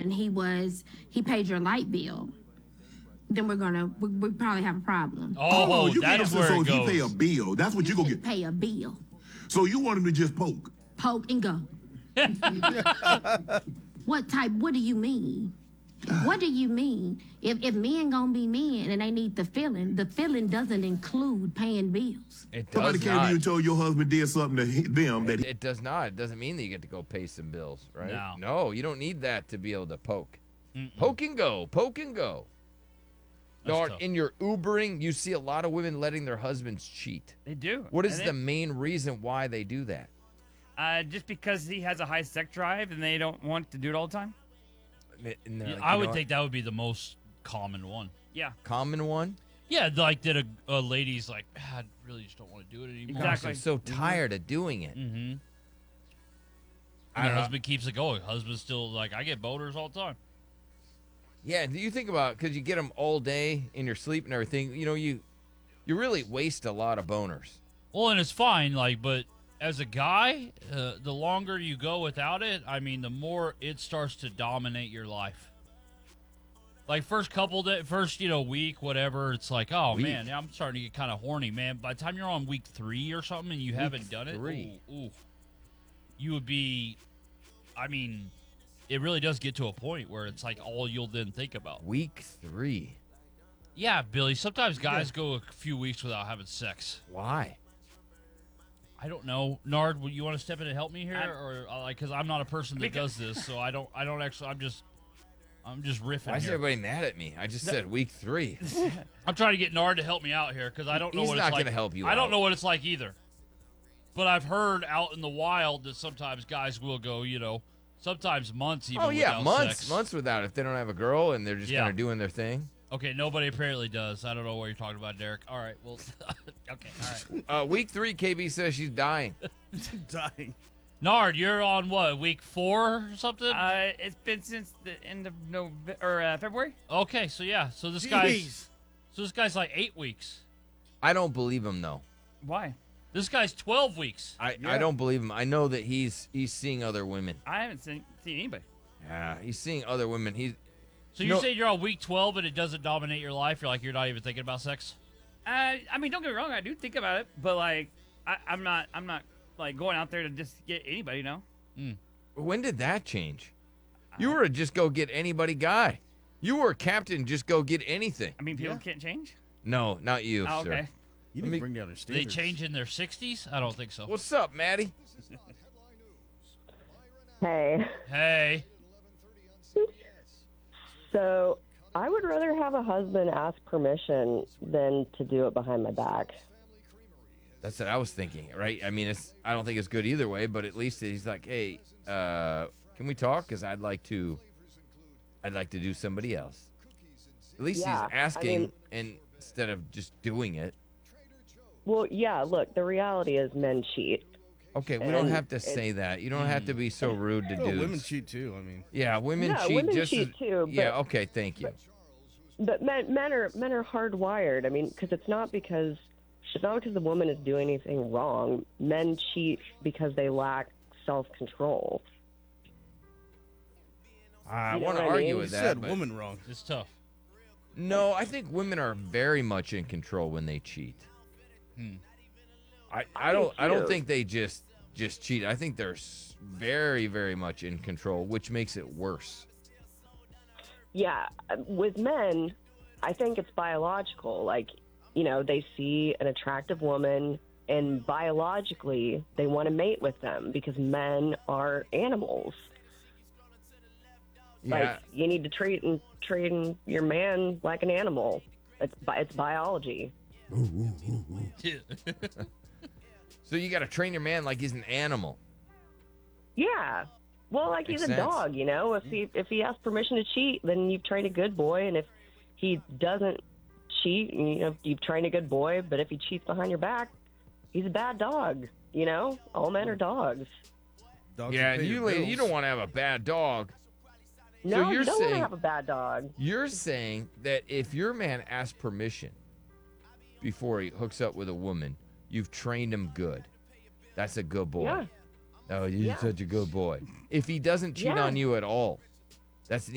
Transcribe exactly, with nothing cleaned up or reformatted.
and he was he paid your light bill, then we're gonna we, we probably have a problem. Oh, you get that's him where so it he goes. pay a bill. That's what You you gonna should get. pay a bill, So you want him to just poke? poke and go. What type? What do you mean? What do you mean? If if men gonna be men and they need the filling, the filling doesn't include paying bills. It does Somebody came not. to you and told your husband did something to he- them that It, he, it does not. It doesn't mean that you get to go pay some bills, right? No. No, you don't need that to be able to poke. Poke and go. Poke and go. That's No, tough. in your Ubering, you see a lot of women letting their husbands cheat. They do. What is And the they- main reason why they do that? Uh, just because he has a high sex drive and they don't want to do it all the time? And they're Yeah, like, I you would know think that would be the most common one. Yeah. what? Common one. Yeah, like that a, a lady's like, "Ah, I really just don't want to do it anymore. Exactly. I'm so tired of doing it. Mm-hmm. And I the don't know. husband keeps it going. Husband's still like, I get boners all the time. Yeah, do you think about because you get them all day in your sleep and everything? You know, you you really waste a lot of boners. Well, and it's fine, like, but as a guy, uh, the longer you go without it, I mean, the more it starts to dominate your life. Like first couple day, first you know week, whatever. It's like, oh Week. man, I'm starting to get kind of horny, man. By the time you're on week three or something and you haven't done three. it, ooh, ooh, you would be. I mean, it really does get to a point where it's like all you'll then think about. Week three. Yeah, Billy. Sometimes guys go a few weeks without having sex. Why? I don't know, Nard. Would you want to step in and help me here, I'm- or uh, like, because I'm not a person that Because- does this, so I don't. I don't actually. I'm just. I'm just riffing Why is here. everybody mad at me? I just said week three. I'm trying to get Nard to help me out here because I don't know He's what not it's like. gonna help you I don't out. know what it's like either. But I've heard out in the wild that sometimes guys will go, you know, sometimes months even. Oh yeah, without months, sex. months without if they don't have a girl and they're just Yeah. kind of doing their thing. Okay, nobody apparently does. I don't know what you're talking about, Derek. All right, well, okay, all right. Uh, week three, K B says she's dying. Dying. Nard, you're on what, week four or something? Uh, it's been since the end of November or uh, February. okay, so yeah, so this guy's Jeez. so this guy's like eight weeks. I don't believe him though. Why? This guy's twelve weeks. I, Yeah. I don't believe him. I know that he's he's seeing other women. I haven't seen, seen anybody. Yeah, he's seeing other women. He's So you're No. saying you're on week twelve and it doesn't dominate your life? You're like, you're not even thinking about sex? Uh, I mean, don't get me wrong. I do think about it, but like, I, I'm not. I'm not like going out there to just get anybody. You know. when did that change? You were a just go get anybody guy. You were a captain, just go get anything. I mean, people Yeah. can't change. No, not you, Oh, sir. okay. You Let need me- to bring down their Do they standards. change in their sixties? I don't think so. What's up, Maddie? Hey, Hey. so I would rather have a husband ask permission than to do it behind my back. That's what I was thinking, right? I mean, it's I don't think it's good either way, but at least he's like, hey, uh, can we talk? Because I'd like to, I'd like to do somebody else. At least Yeah, he's I asking, mean- and instead of just doing it. Well, yeah, look, the reality is men cheat. Okay, we don't And have to it- say that. You don't have to be so rude to Oh, dudes. women cheat too. I mean, Yeah, women Yeah, cheat women just cheat as, too, but- Yeah, okay, thank you. But men, men are men are hardwired. I mean, because it's not because it's not because the woman is doing anything wrong. Men cheat because they lack self control. I You know want to what I argue mean? you with that. said but- woman wrong. It's tough. No, I think women are very much in control when they cheat. Hmm. I, I I don't do I don't too. think they just just cheat. I think they're s- very very much in control, which makes it worse. Yeah, with men, I think it's biological. Like, you know, they see an attractive woman, and biologically, they want to mate with them because men are animals. Yeah, Like, you need to treat and treat your man like an animal. It's bi- it's biology. so you got to train your man like he's an animal. Yeah. Well, like Makes he's a sense. dog, you know. If he if he asks permission to cheat, then you've trained a good boy, and if he doesn't cheat, you know, you've trained a good boy. But if he cheats behind your back, he's a bad dog. You know, all men are dogs. Dogs yeah, that and pay you your lady, bills. you don't want to have a bad dog. No, you're you don't want saying- to have a bad dog. You're saying that if your man asks permission before he hooks up with a woman, you've trained him good. That's a good boy. Yeah. Oh, you're Yeah. such a good boy. If he doesn't cheat Yeah. on you at all, that's an